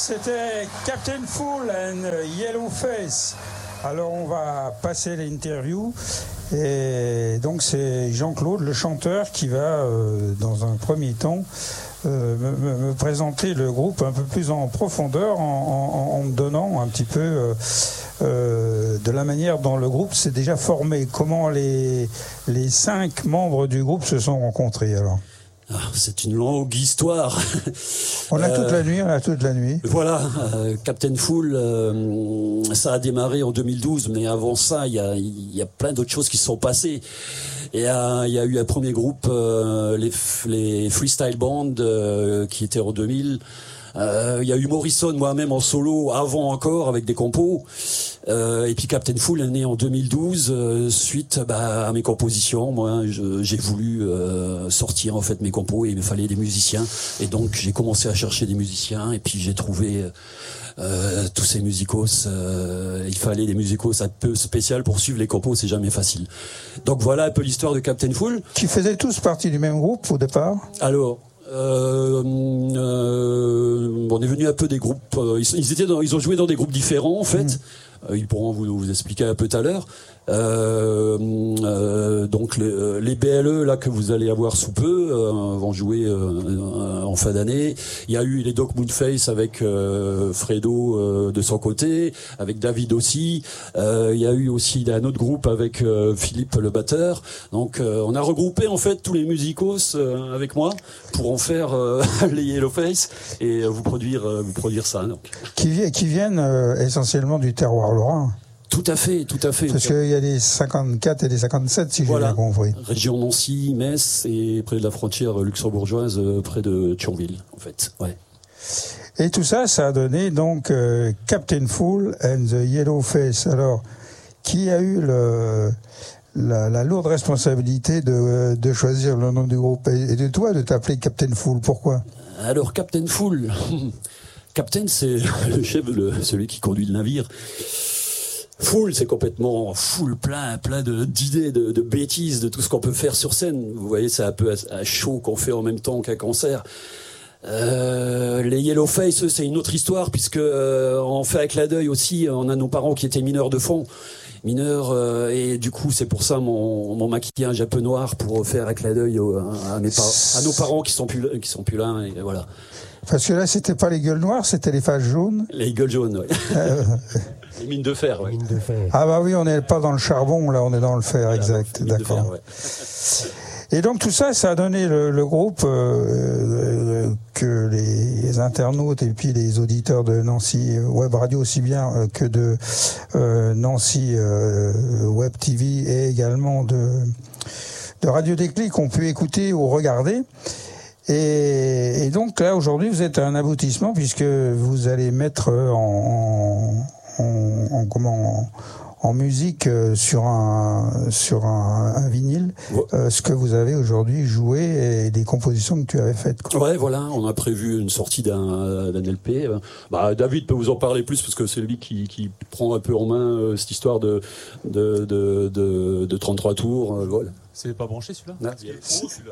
c'était Captain Fool and Yellowface. Alors on va passer l'interview et donc c'est Jean-Claude, le chanteur, qui va dans un premier temps me présenter le groupe un peu plus en profondeur en me donnant un petit peu de la manière dont le groupe s'est déjà formé. Comment les 5 membres du groupe se sont rencontrés alors? C'est une longue histoire. On a toute la nuit. Voilà, Captain Fool, ça a démarré en 2012, mais avant ça, il y a plein d'autres choses qui se sont passées. Et il y a eu un premier groupe, les Freestyle Band, qui était en 2000. Il y a eu Morrison, moi-même en solo, avant encore, avec des compos. Et puis Captain Fool est né en 2012, suite à mes compositions. Moi, j'ai voulu sortir en fait mes compos et il me fallait des musiciens. Et donc j'ai commencé à chercher des musiciens et puis j'ai trouvé tous ces musicos. Il fallait des musicos un peu spéciaux pour suivre les compos, c'est jamais facile. Donc voilà un peu l'histoire de Captain Fool. Qui faisaient tous partie du même groupe au départ? Alors. On est venu un peu des groupes. Ils ont joué dans des groupes différents en fait. Ils pourront vous expliquer un peu tout à l'heure. Donc les BLE là que vous allez avoir sous peu vont jouer en fin d'année. Il y a eu les Doc Moonface avec Fredo de son côté, avec David aussi. Il y a eu aussi un autre groupe avec Philippe le batteur. Donc on a regroupé en fait tous les musicos avec moi pour en faire les Yellowface et vous produire ça. Donc. Qui viennent essentiellement du terroir lorrain. Tout à fait. Parce qu'il y a des 54 et des 57, si j'ai bien compris. Région Nancy, Metz, et près de la frontière luxembourgeoise, près de Thionville, en fait. Ouais. Et tout ça, ça a donné donc Captain Fool and the Yellowface. Alors, qui a eu la lourde responsabilité de choisir le nom du groupe et de toi de t'appeler Captain Fool? Pourquoi? Alors, Captain Fool, Captain, c'est le chef, celui qui conduit le navire. Full, c'est complètement full, plein d'idées, de bêtises, de tout ce qu'on peut faire sur scène. Vous voyez, c'est un peu un show qu'on fait en même temps qu'un concert. Les Yellowface, c'est une autre histoire puisque on fait un clin d'œil aussi. On a nos parents qui étaient mineurs de fond, et du coup c'est pour ça mon maquillage un peu noir pour faire un clin d'œil à nos parents qui sont plus là. Et voilà. Parce que là, c'était pas les gueules noires, c'était les faces jaunes. Les gueules jaunes, oui. Les mines de fer, oui. Ah bah oui, on n'est pas dans le charbon, là, on est dans le fer, exact. D'accord. Fer, ouais. Et donc tout ça, ça a donné le groupe que les internautes et puis les auditeurs de Nancy Web Radio, aussi bien que de Nancy Web TV et également de Radio Déclic ont pu écouter ou regarder. Et donc là, aujourd'hui, vous êtes à un aboutissement puisque vous allez mettre en musique sur un vinyle ce que vous avez aujourd'hui joué et des compositions que tu avais faites. Quoi. Ouais, voilà, on a prévu une sortie d'un LP. David peut vous en parler plus parce que c'est lui qui prend un peu en main cette histoire de 33 tours. Voilà. C'est pas branché celui-là? Non, il y a le pro, celui-là.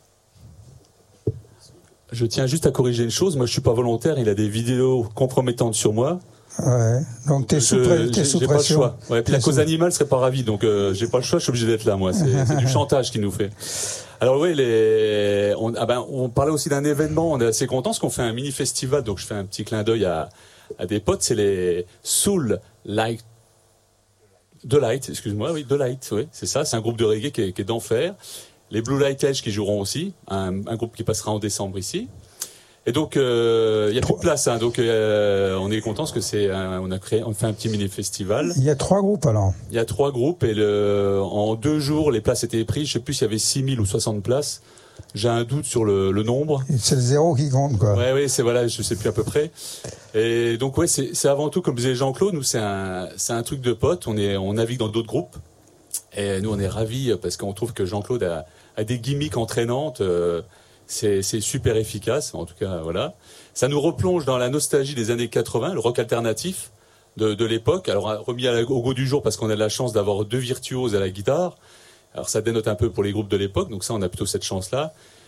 Je tiens juste à corriger une chose. Moi, je suis pas volontaire. Il a des vidéos compromettantes sur moi. Ouais. Donc t'es sous pression. Pas le choix. Ouais. Puis la cause animale serait pas ravie. Donc j'ai pas le choix. Je suis obligé d'être là. Moi, c'est du chantage qu'il nous fait. Alors oui, on parlait aussi d'un événement. On est assez contents parce qu'on fait un mini festival. Donc je fais un petit clin d'œil à des potes. C'est les Soul Light. The Light, excuse-moi. Oui, The Light. Oui, c'est ça. C'est un groupe de reggae qui est d'enfer. Les Blue Light Edge qui joueront aussi, un groupe qui passera en décembre ici. Et donc il y a plus de place, donc on est content parce que on fait un petit mini festival. Il y a 3 groupes alors. Il y a 3 groupes et en 2 jours les places étaient prises. Je sais plus s'il y avait 6000 ou 60 places. J'ai un doute sur le nombre. C'est le zéro qui compte quoi. Ouais, c'est voilà, je sais plus à peu près. Et donc ouais, c'est avant tout comme disait Jean-Claude, nous c'est un truc de potes. On navigue dans d'autres groupes. Et nous on est ravis parce qu'on trouve que Jean-Claude a des gimmicks entraînantes, c'est super efficace, en tout cas voilà. Ça nous replonge dans la nostalgie des années 80, le rock alternatif de l'époque. Alors remis au goût du jour parce qu'on a de la chance d'avoir 2 virtuoses à la guitare. Alors ça dénote un peu pour les groupes de l'époque, donc ça on a plutôt cette chance-là.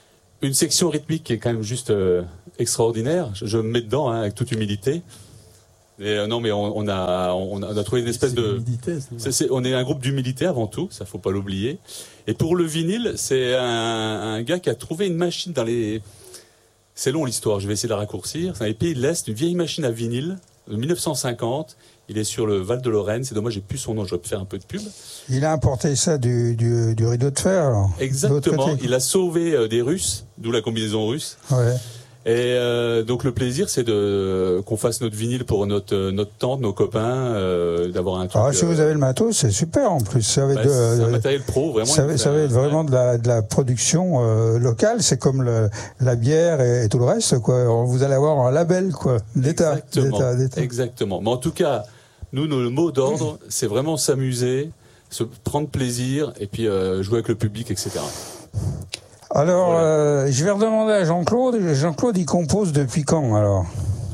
une section rythmique qui est quand même juste extraordinaire. Je me mets dedans avec toute humilité. Et non, mais on a trouvé une espèce de. On est un groupe d'humilité avant tout, ça faut pas l'oublier. Et pour le vinyle, c'est un gars qui a trouvé une machine dans les. C'est long l'histoire, je vais essayer de la raccourcir. C'est dans les pays de l'Est, une vieille machine à vinyle de 1950. Il est sur le Val de Lorraine. C'est dommage, j'ai plus son nom. J'aurais pu faire un peu de pub. Il a importé ça du rideau de fer, alors. Exactement. Il a sauvé des Russes, d'où la combinaison russe. Ouais. Et donc le plaisir, c'est qu'on fasse notre vinyle pour notre tante, nos copains, d'avoir un truc. Ah, si vous avez le matos, c'est super en plus. Ça va être c'est un matériel pro, vraiment. Ça va être vraiment de la production locale. C'est comme la bière et tout le reste, quoi. Vous allez avoir un label, quoi, d'État. Exactement. Mais en tout cas, nous, le mot d'ordre, c'est vraiment s'amuser, se prendre plaisir, et puis jouer avec le public, etc. Alors, voilà. Je vais redemander à Jean-Claude. Jean-Claude, il compose depuis quand, alors?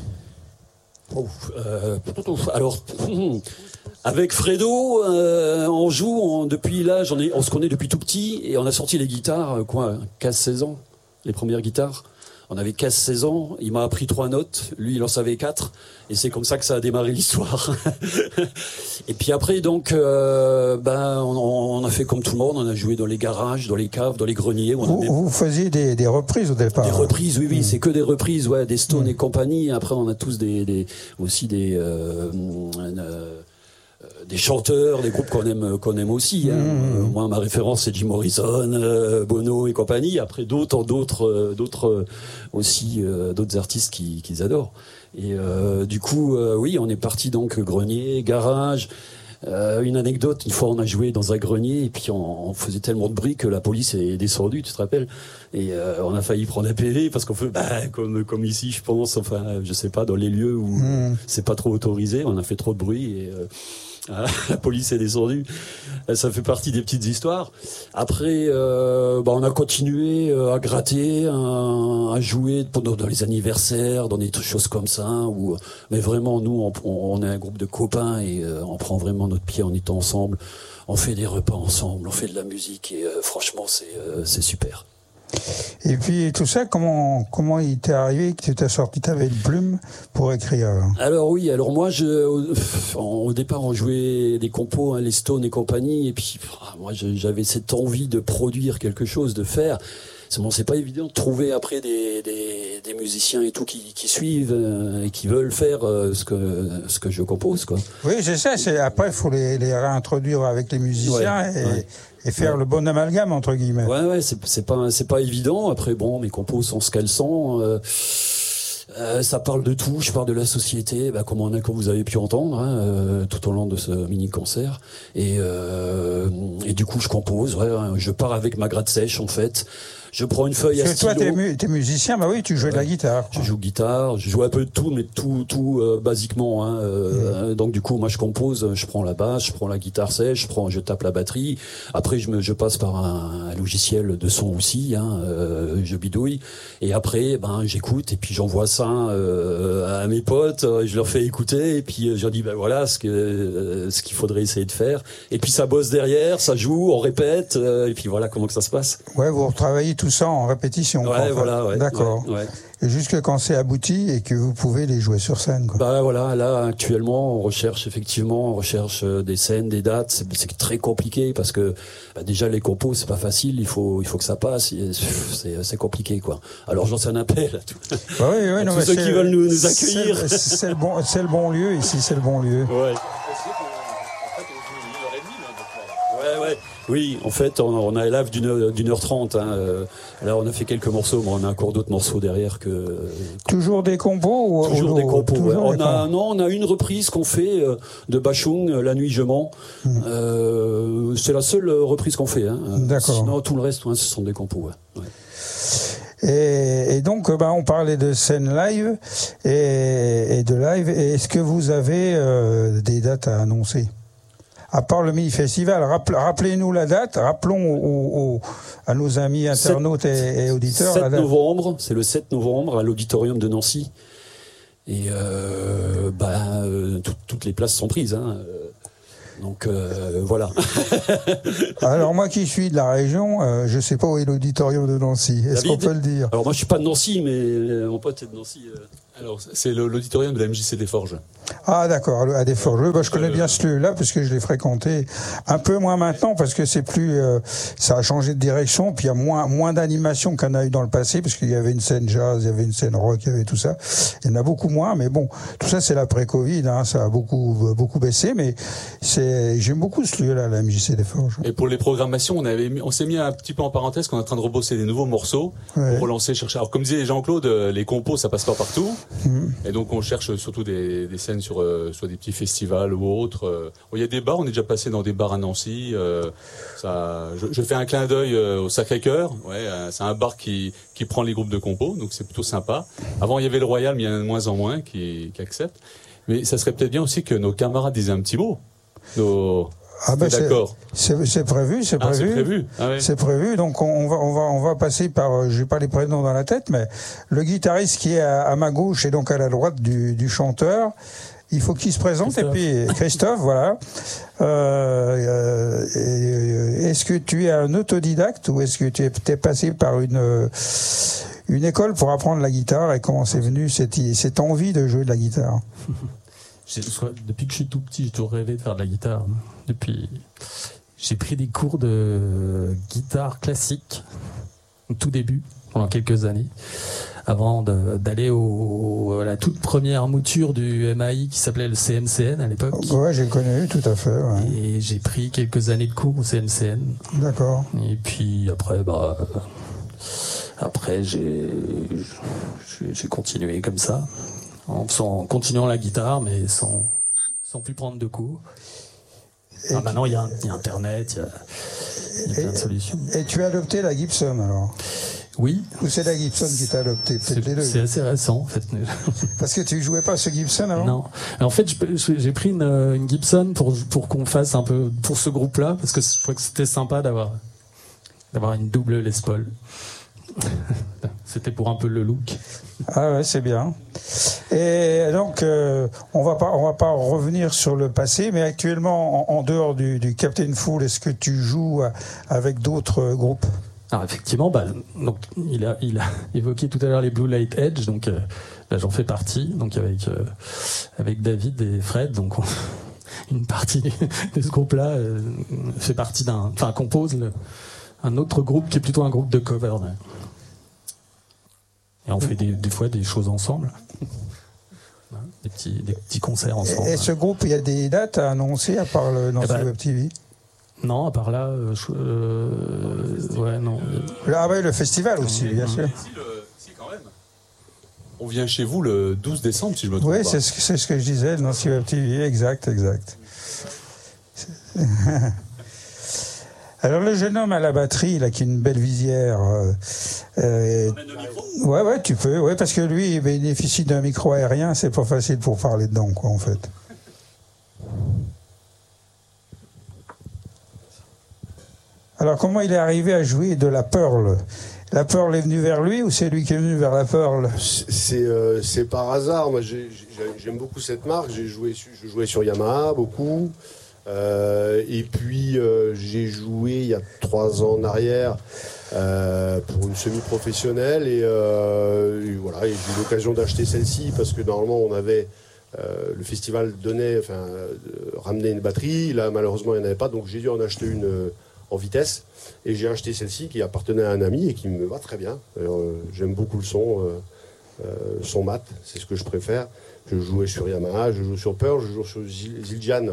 Alors, avec Fredo, on joue depuis là, on se connaît depuis tout petit, et on a sorti les guitares, 15-16 ans, les premières guitares. On avait 15-16 ans, il m'a appris 3 notes, lui il en savait 4, et c'est comme ça que ça a démarré l'histoire. Et puis après, donc, on a fait comme tout le monde, on a joué dans les garages, dans les caves, dans les greniers. Vous faisiez des reprises au départ? Des reprises, oui, c'est que des reprises, ouais, des Stones et compagnie. Après, on a tous aussi des chanteurs, des groupes qu'on aime aussi. Moi, ma référence, c'est Jim Morrison, Bono et compagnie. Après, d'autres aussi, d'autres artistes qu'ils adorent. Et du coup, oui, on est parti donc grenier, garage. Une anecdote, une fois on a joué dans un grenier et puis on faisait tellement de bruit que la police est descendue, tu te rappelles, et on a failli prendre un PV parce qu'on fait comme ici, je pense, enfin je sais pas, dans les lieux où c'est pas trop autorisé, on a fait trop de bruit et la police est descendue. Ça fait partie des petites histoires. Après, on a continué à gratter, à jouer dans les anniversaires, dans des choses comme ça. Mais vraiment, nous, on est un groupe de copains et on prend vraiment notre pied en étant ensemble. On fait des repas ensemble, on fait de la musique et franchement, c'est super. Et puis tout ça, comment il t'est arrivé que tu t'es sorti, t'avais une plume pour écrire? Alors moi au départ on jouait des compos, les Stones et compagnie, et puis moi j'avais cette envie de produire quelque chose, de faire. C'est pas évident de trouver après des musiciens et tout qui suivent et qui veulent faire ce que je compose, quoi. Oui, c'est ça. Après il faut les réintroduire avec les musiciens et faire le bon amalgame entre guillemets. Ouais, c'est pas évident. Après bon, mes compos sont ce qu'elles sont. Ça parle de tout, je parle de la société, comme vous avez pu entendre tout au long de ce mini-concert. Et du coup, je compose, je pars avec ma gratte sèche en fait. Je prends une feuille à stylo. Toi, t'es musicien, oui, tu joues de la guitare. Je joue guitare, je joue un peu de tout, mais tout basiquement. Donc du coup, moi, je compose, je prends la basse, je prends la guitare sèche, je tape la batterie. Après, je passe par un logiciel de son aussi, je bidouille. Et après, j'écoute et puis j'envoie ça à mes potes, je leur fais écouter et puis je leur dis voilà ce qu'il faudrait essayer de faire. Et puis ça bosse derrière, ça joue, on répète, et puis voilà comment que ça se passe. Ouais, vous retravaillez tout ça en répétition. Ouais, voilà, ouais. D'accord. Ouais. Et jusque quand c'est abouti et que vous pouvez les jouer sur scène, quoi. Voilà, là actuellement on recherche des scènes, des dates. C'est très compliqué parce que déjà les compos c'est pas facile. Il faut que ça passe. C'est compliqué, quoi. Alors j'en sais un appel à tous ceux qui veulent nous accueillir. C'est le bon lieu ici, c'est le bon lieu. Ouais. Ouais. Oui, en fait, on a un live d'1h30. Là, on a fait quelques morceaux, mais on a encore d'autres morceaux derrière Toujours des compos Toujours des compos. On a une reprise qu'on fait de Bachung, La nuit je mens. C'est la seule reprise qu'on fait. D'accord. Sinon, tout le reste, ce sont des compos. Ouais. Et donc, on parlait de scène live et de live. Est-ce que vous avez des dates à annoncer? À part le mini-festival, rappelez-nous la date, rappelons à nos amis internautes et auditeurs. 7 novembre, c'est le 7 novembre à l'auditorium de Nancy. Et toutes les places sont prises. Donc voilà. Alors moi qui suis de la région, je sais pas où est l'auditorium de Nancy. Est-ce qu'on peut le dire? Alors moi je suis pas de Nancy, mais mon pote est de Nancy. Alors c'est l'auditorium de la MJC des Forges. Ah d'accord, à des Forges. Bah, je connais bien ce lieu-là parce que je l'ai fréquenté un peu moins maintenant parce que c'est plus, ça a changé de direction. Puis il y a moins d'animation qu'on a eu dans le passé parce qu'il y avait une scène jazz, il y avait une scène rock, il y avait tout ça. Il y en a beaucoup moins, mais bon, tout ça c'est l'après-Covid, hein, ça a beaucoup baissé. Mais j'aime beaucoup ce lieu-là, la MJC des Forges. Et pour les programmations, on s'est mis un petit peu en parenthèse qu'on est en train de rebosser des nouveaux morceaux pour relancer, chercher. Alors comme disait Jean-Claude, les compos ça passe pas partout. Et donc on cherche surtout des scènes sur soit des petits festivals ou autres. Il y a des bars, on est déjà passé dans des bars à Nancy. Je fais un clin d'œil au Sacré-Cœur. Ouais, c'est un bar qui prend les groupes de compos, donc c'est plutôt sympa. Avant il y avait le Royal, mais il y en a de moins en moins qui acceptent. Mais ça serait peut-être bien aussi que nos camarades disaient un petit mot. D'accord. C'est prévu. C'est prévu. Ah ouais. C'est prévu. Donc on va passer par, j'ai pas les prénoms dans la tête, mais le guitariste qui est à ma gauche et donc à la droite du chanteur. Il faut qu'il se présente. Christophe. Et puis Christophe, voilà. Est-ce que tu es un autodidacte ou est-ce que tu es passé par une école pour apprendre la guitare et comment c'est venu cette envie de jouer de la guitare? Depuis que je suis tout petit, j'ai toujours rêvé de faire de la guitare. J'ai pris des cours de guitare classique au tout début, pendant quelques années, avant d'aller à la toute première mouture du MAI qui s'appelait le CNCN à l'époque. Ouais, j'ai connu, tout à fait. Ouais. Et j'ai pris quelques années de cours au CNCN. D'accord. Et puis après j'ai continué comme ça, en continuant la guitare, mais sans plus prendre de cours. Maintenant, il y a Internet, il y a plein de solutions. Et tu as adopté la Gibson, alors? Oui. Ou c'est la Gibson qui t'a adopté? C'est assez récent, en fait. Parce que tu jouais pas ce Gibson avant? Non. En fait, j'ai pris une Gibson pour qu'on fasse un peu, pour ce groupe-là, parce que je trouvais que c'était sympa d'avoir une double Les Paul. C'était pour un peu le look. Ah ouais, c'est bien. Et donc, on va pas revenir sur le passé, mais actuellement, en dehors du Captain Fool, est-ce que tu joues avec d'autres groupes? Alors effectivement, donc il a évoqué tout à l'heure les Blue Light Edge, donc là j'en fais partie, donc avec David et Fred, donc une partie de ce groupe-là fait partie compose un autre groupe qui est plutôt un groupe de cover. Là. Et on fait des fois des choses ensemble. Des petits concerts ensemble. Et ce groupe, il y a des dates à annoncer à part le Nancy Web TV? Non, à part là, ouais, non. Ah ouais, le festival aussi, bien sûr. Si, quand même. On vient chez vous le 12 décembre, si je me trompe pas. Oui, c'est ce que je disais, le Nancy Web TV, exact. Alors le jeune homme à la batterie, là, qui a une belle visière. Ouais, tu peux. Ouais, parce que lui, il bénéficie d'un micro aérien, c'est pas facile pour parler dedans, quoi, en fait. Alors comment il est arrivé à jouer de la Pearl? La Pearl est venue vers lui ou c'est lui qui est venu vers la Pearl? C'est par hasard. Moi, j'aime beaucoup cette marque. Je jouais sur Yamaha beaucoup. Et puis j'ai joué il y a 3 ans en arrière pour une semi-professionnelle et voilà, et j'ai eu l'occasion d'acheter celle-ci parce que normalement on avait le festival ramenait une batterie. Là malheureusement il n'y en avait pas, donc j'ai dû en acheter une en vitesse et j'ai acheté celle-ci qui appartenait à un ami et qui me va très bien. J'aime beaucoup le son mat, c'est ce que je préfère. Je jouais sur Yamaha, je joue sur Pearl, je joue sur Zildjian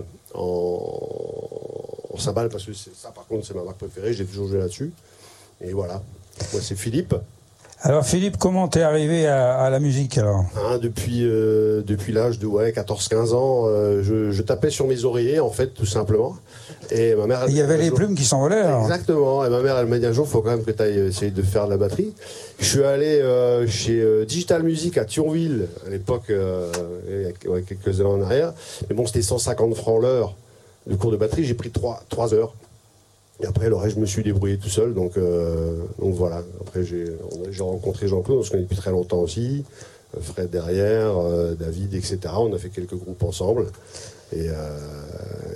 en cymbale parce que ça par contre c'est ma marque préférée, j'ai toujours joué là-dessus. Et voilà, moi c'est Philippe. Alors Philippe, comment t'es arrivé à la musique alors? Depuis l'âge de 14-15 ans, je tapais sur mes oreillers en fait tout simplement. Et ma mère, il y avait les plumes qui s'envolaient alors. Exactement, et ma mère elle m'a dit un jour il faut quand même que tu ailles essayer de faire de la batterie. Je suis allé chez Digital Music à Thionville à l'époque, il y a quelques années en arrière. Mais bon c'était 150 francs l'heure de cours de batterie, j'ai pris 3 heures. Et après, le reste, je me suis débrouillé tout seul. Donc voilà. Après, j'ai rencontré Jean-Claude, on se connaît depuis très longtemps aussi. Fred derrière, David, etc. On a fait quelques groupes ensemble. Et voilà.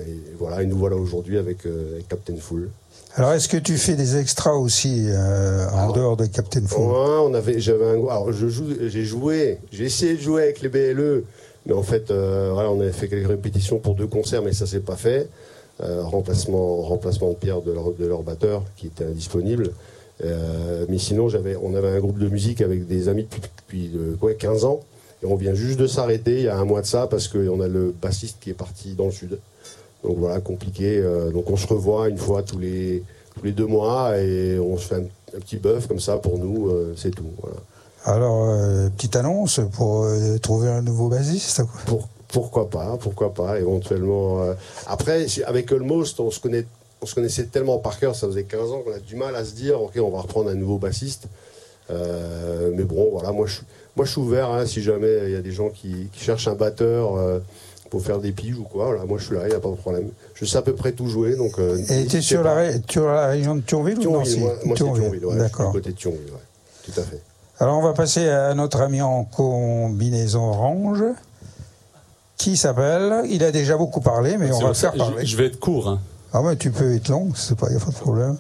voilà, et nous voilà aujourd'hui avec Captain Fool. Alors, est-ce que tu fais des extras aussi en dehors de Captain Fool? Ouais, alors j'ai essayé de jouer avec les BLE, mais en fait, voilà, on avait fait quelques répétitions pour 2 concerts, mais ça s'est pas fait. Remplacement de Pierre de leur batteur qui était indisponible. Mais sinon, on avait un groupe de musique avec des amis depuis 15 ans, et on vient juste de s'arrêter il y a un mois de ça parce qu'on a le bassiste qui est parti dans le sud. Donc voilà, compliqué. Donc on se revoit une fois tous les 2 mois et on se fait un petit bœuf comme ça pour nous, c'est tout. Voilà. Alors, petite annonce pour trouver un nouveau bassiste, quoi. Pourquoi pas, éventuellement. Après, avec Almost, on se connaissait tellement par cœur, ça faisait 15 ans qu'on a du mal à se dire, ok, on va reprendre un nouveau bassiste. Mais bon, voilà, moi je suis ouvert, hein, si jamais il y a des gens qui cherchent un batteur pour faire des piges ou quoi, voilà, moi je suis là, il n'y a pas de problème. Je sais à peu près tout jouer, donc... Et tu es sur la région de Thionville ou non? Moi c'est Thionville, ouais, d'accord. À côté de Thionville, ouais, tout à fait. Alors on va passer à notre ami en combinaison orange, qui s'appelle... Il a déjà beaucoup parlé, mais on va le faire parler. Je vais être court, hein. Ah ouais, tu peux être long, il n'y a pas de problème.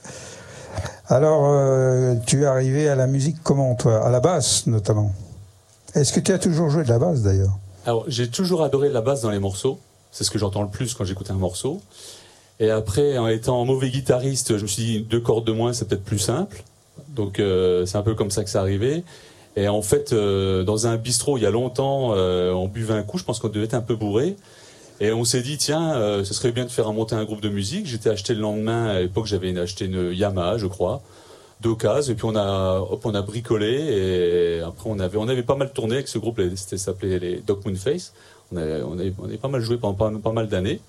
Alors, tu es arrivé à la musique comment, toi? À la basse, notamment. Est-ce que tu as toujours joué de la basse, d'ailleurs? Alors, j'ai toujours adoré la basse dans les morceaux. C'est ce que j'entends le plus quand j'écoute un morceau. Et après, en étant mauvais guitariste, je me suis dit 2 cordes de moins, c'est peut-être plus simple. Donc, c'est un peu comme ça que ça arrivait. Et en fait, dans un bistrot, il y a longtemps, on buvait un coup, je pense qu'on devait être un peu bourré. Et on s'est dit, tiens, ce serait bien de faire monter un groupe de musique. J'étais acheté le lendemain, à l'époque j'avais acheté une Yamaha, je crois, d'occasion. Et puis on a bricolé. Et après on avait pas mal tourné avec ce groupe, ça s'appelait les Doc Moonface. On avait pas mal joué pendant pas mal d'années.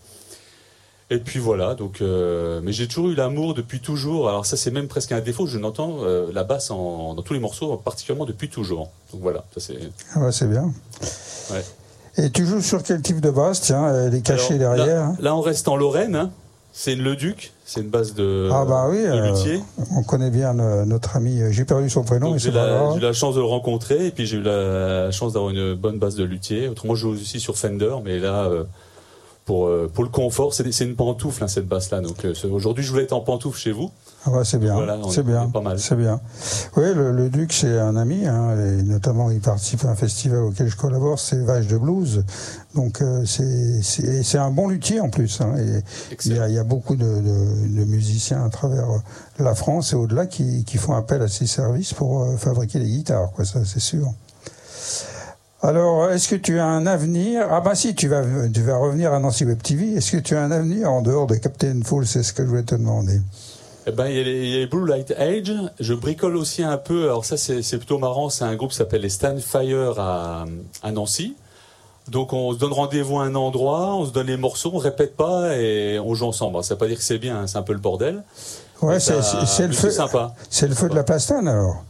Et puis voilà, donc, mais j'ai toujours eu l'amour depuis toujours. Alors ça c'est même presque un défaut, je n'entends la basse dans tous les morceaux, particulièrement depuis toujours. Donc voilà, ça c'est... Ah ouais, c'est bien. Ouais. Et tu joues sur quel type de basse? Tiens, elle est cachée derrière. Là, on reste en Lorraine. Hein. C'est une Leduc. C'est une basse de luthier. On connaît bien notre ami. J'ai perdu son prénom. J'ai eu la chance de le rencontrer. Et puis, j'ai eu la chance d'avoir une bonne basse de luthier. Autrement, je joue aussi sur Fender. Mais là, pour le confort, c'est une pantoufle, hein, cette basse-là. Donc, aujourd'hui, je voulais être en pantoufle chez vous. Ah bah c'est bien, voilà, c'est bien, pas mal. C'est bien. Oui, le Duc c'est un ami, hein, et notamment il participe à un festival auquel je collabore, c'est Vache de Blues. Donc c'est un bon luthier en plus. Hein, et il y a beaucoup de musiciens à travers la France et au-delà qui font appel à ses services pour fabriquer des guitares, quoi. Ça c'est sûr. Alors, est-ce que tu as un avenir? Ah bah si, tu vas revenir à Nancy Web TV. Est-ce que tu as un avenir en dehors de Captain Fool? C'est ce que je voulais te demander. Eh ben, il y a les Blue Light Age. Je bricole aussi un peu. Alors ça, c'est plutôt marrant. C'est un groupe qui s'appelle les Stand Fire à Nancy. Donc on se donne rendez-vous à un endroit, on se donne les morceaux, on répète pas et on joue ensemble. Alors, ça veut pas dire que c'est bien, hein, c'est un peu le bordel. Ouais, c'est le feu. Sympa. C'est le feu de la Plastane alors.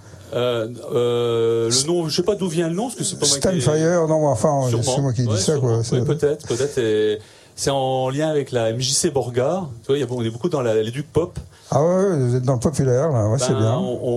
Le nom, je sais pas d'où vient le nom, parce que c'est pas moi qui... Stanfire, non, enfin, c'est moi qui dis ça, quoi. Oui, peut-être. Et c'est en lien avec la MJC Borgard. Tu vois, on est beaucoup dans les Duc Pop. Ah ouais, vous êtes dans le populaire, là, ouais, c'est bien.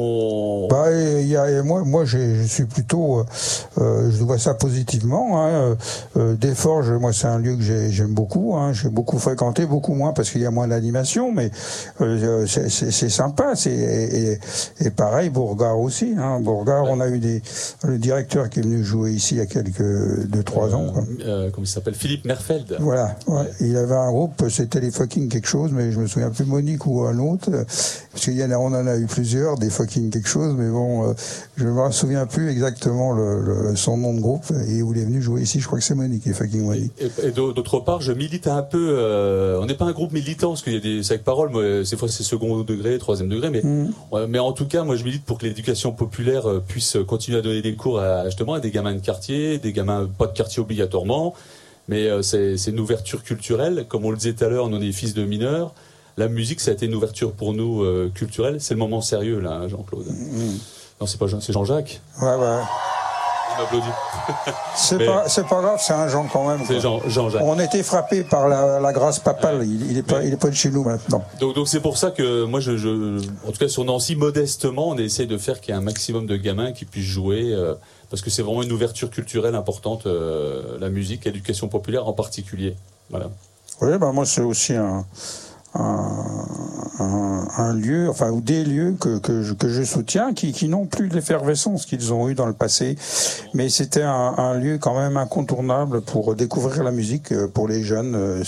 Moi, je suis plutôt, je vois ça positivement. Hein. Desforges, moi, c'est un lieu que j'aime beaucoup. Hein. J'ai beaucoup fréquenté, beaucoup moins parce qu'il y a moins d'animation, mais c'est sympa. Et pareil, Bourgard aussi. Hein. Bourgard, on a eu le directeur qui est venu jouer ici il y a 2-3 ans. Quoi. Comment il s'appelle, Philippe Merfeld. Voilà. Ouais. Il avait un groupe, c'était les fucking quelque chose, mais je me souviens plus Monique ou un autre. Parce on en a eu plusieurs, des fucking quelque chose, mais bon, je ne me souviens plus exactement son nom de groupe et où il est venu jouer ici. Je crois que c'est Monique, et fucking Monique. Et d'autre part, je milite un peu. On n'est pas un groupe militant, parce qu'il y a des sacs paroles. Moi, ces fois, c'est second degré, troisième degré, mais en tout cas, moi, je milite pour que l'éducation populaire puisse continuer à donner des cours justement à des gamins de quartier, des gamins pas de quartier obligatoirement. Mais c'est une ouverture culturelle, comme on le disait tout à l'heure, nous on est fils de mineurs. La musique, ça a été une ouverture pour nous culturelle. C'est le moment sérieux, là, hein, Jean-Claude. Non, c'est pas c'est Jean-Jacques. Ouais. Il m'applaudit. C'est pas grave, c'est un Jean quand même. C'est Jean-Jacques. On était frappés par la grâce papale. Ouais. Il est pas de chez nous maintenant. Donc c'est pour ça que moi, en tout cas sur Nancy, modestement, on essaie de faire qu'il y ait un maximum de gamins qui puissent jouer. Parce que c'est vraiment une ouverture culturelle importante, la musique, l'éducation populaire en particulier. Voilà. Oui, bah moi c'est aussi un lieu, enfin, ou des lieux que je soutiens, qui n'ont plus l'effervescence qu'ils ont eu dans le passé, mais c'était un lieu quand même incontournable pour découvrir la musique pour les jeunes.